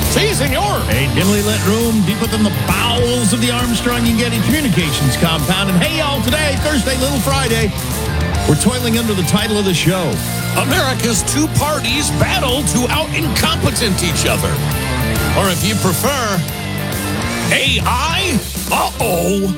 Si, senor. A dimly lit room deep within the bowels of the Armstrong and Getty Communications compound. And hey, y'all, today, Thursday, Little Friday, we're toiling under the title of the show. America's two parties battle to out-incompetent each other. Or if you prefer, AI, uh-oh.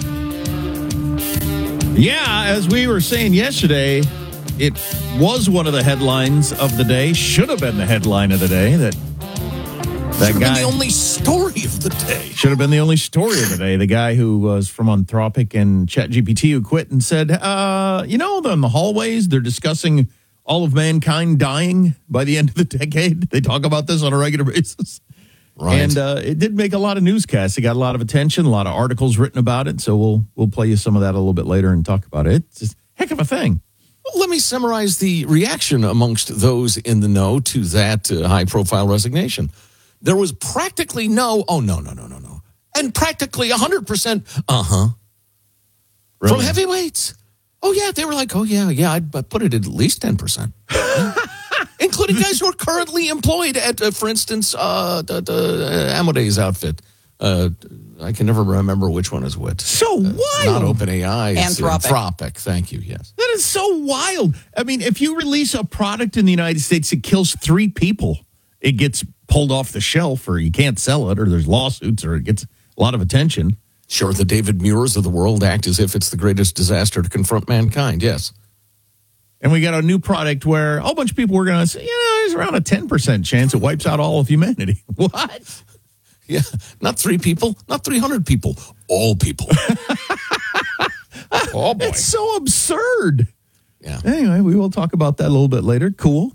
Yeah, as we were saying yesterday, it was one of the headlines of the day. Should have been the headline of the day. That Should have guy been the only story of the day. should have been the only story of the day. The guy who was from Anthropic and ChatGPT who quit and said, in the hallways, they're discussing all of mankind dying by the end of the decade. They talk about this on a regular basis. Right. And it did make a lot of newscasts. It got a lot of attention, a lot of articles written about it. So we'll play you some of that a little bit later and talk about it. It's just a heck of a thing. Well, let me summarize the reaction amongst those in the know to that high-profile resignation. There was practically no, no. And practically 100%, Really? from heavyweights. Oh, yeah, they were like, I'd put it at least 10%. Including guys who are currently employed at, for instance, the Amadeus outfit. I can never remember which one is which. So wild. Not OpenAI. It's Anthropic. Thank you, yes. That is so wild. I mean, if you release a product in the United States that kills 3 people, it gets pulled off the shelf, or you can't sell it, or there's lawsuits, or it gets a lot of attention. Sure, the David Muirs of the world act as if it's the greatest disaster to confront mankind, yes. And we got a new product where a whole bunch of people were going to say, there's around a 10% chance it wipes out all of humanity. What? Yeah, not 3 people, not 300 people, all people. Oh, boy. It's so absurd. Yeah. Anyway, we will talk about that a little bit later. Cool.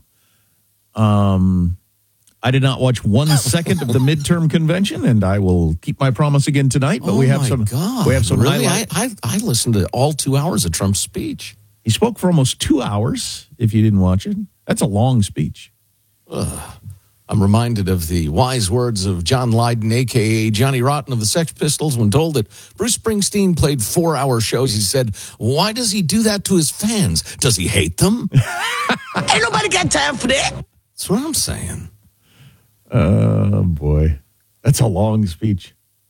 I did not watch 1 second of the midterm convention, and I will keep my promise again tonight. But we have some. God. We have some Really? highlights. I listened to all 2 hours of Trump's speech. He spoke for almost 2 hours. If you didn't watch it, that's a long speech. I'm reminded of the wise words of John Lydon, a.k.a. Johnny Rotten of the Sex Pistols, when told that Bruce Springsteen played 4-hour shows. He said, why does he do that to his fans? Does he hate them? Ain't nobody got time for that. That's what I'm saying. Oh, boy. That's a long speech.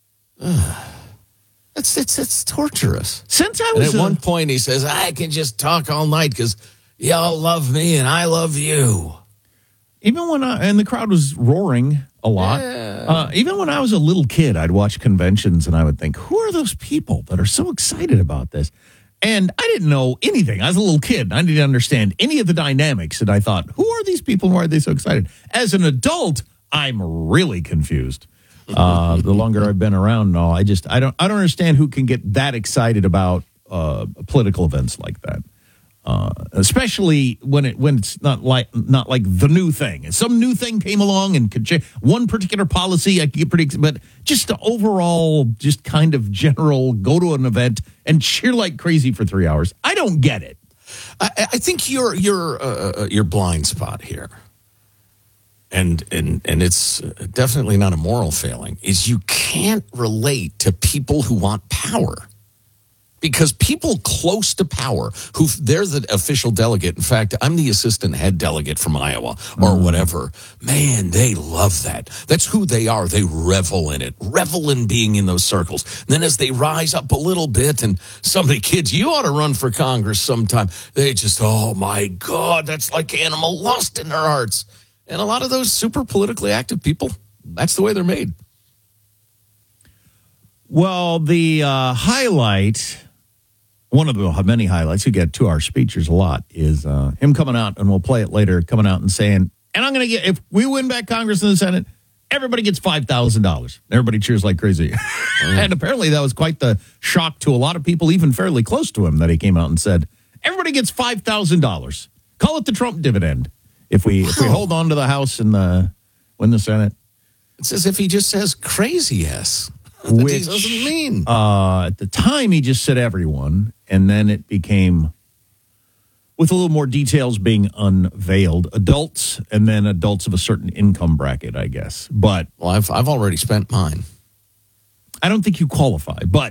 It's torturous. Since I And was at one point, he says, I can just talk all night because y'all love me and I love you. even when and the crowd was roaring a lot. Even when I was a little kid, I'd watch conventions and I would think, who are those people that are so excited about this? And I didn't know anything. I was a little kid. I didn't understand any of the dynamics. And I thought, who are these people? Why are they so excited? As an adult, I'm really confused. The longer I've been around, no, I don't understand who can get that excited about political events like that. Especially when it's not like the new thing. Some new thing came along and could change one particular policy. I could get pretty, but just the overall, just kind of general, go to an event and cheer like crazy for 3 hours. I don't get it. I think your blind spot here, and it's definitely not a moral failing, is you can't relate to people who want power. Because people close to power, they're the official delegate. In fact, I'm the assistant head delegate from Iowa or whatever. Man, they love that. That's who they are. They revel in it, revel in being in those circles. And then as they rise up a little bit and somebody, kids, you ought to run for Congress sometime. They just, oh my God, that's like animal lust in their hearts. And a lot of those super politically active people, that's the way they're made. Well, the highlight, one of the many highlights, you get 2 hour speech, there's a lot, is him coming out, and we'll play it later, coming out and saying, and I'm going to get, if we win back Congress and the Senate, everybody gets $5,000. Everybody cheers like crazy. And apparently that was quite the shock to a lot of people, even fairly close to him, that he came out and said, everybody gets $5,000. Call it the Trump dividend. If we hold on to the House and win the Senate. It's as if he just says crazy yes. Which doesn't mean. At the time, he just said everyone, and then it became, with a little more details being unveiled, adults, and then adults of a certain income bracket, I guess. But Well, I've already spent mine. I don't think you qualify. But